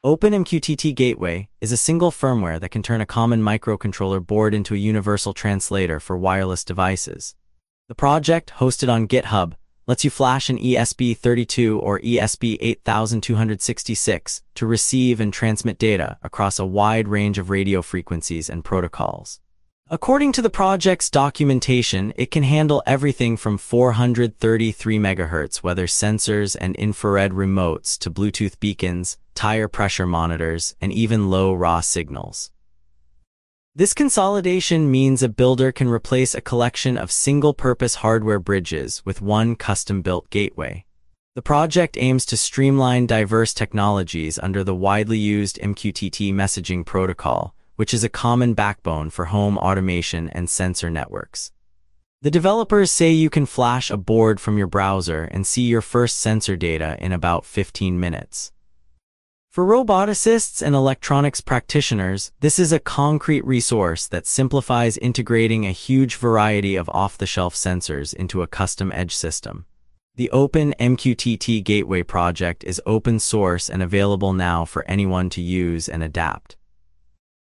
OpenMQTT Gateway is a single firmware that can turn a common microcontroller board into a universal translator for wireless devices. The project, hosted on GitHub, lets you flash an ESP32 or ESP8266 to receive and transmit data across a wide range of radio frequencies and protocols. According to the project's documentation, it can handle everything from 433 MHz weather sensors and infrared remotes to Bluetooth beacons, tire pressure monitors, and even low raw signals. This consolidation means a builder can replace a collection of single-purpose hardware bridges with one custom-built gateway. The project aims to streamline diverse technologies under the widely used MQTT messaging protocol, which is a common backbone for home automation and sensor networks. The developers say you can flash a board from your browser and see your first sensor data in about 15 minutes. For roboticists and electronics practitioners, this is a concrete resource that simplifies integrating a huge variety of off-the-shelf sensors into a custom edge system. The OpenMQTT Gateway project is open source and available now for anyone to use and adapt.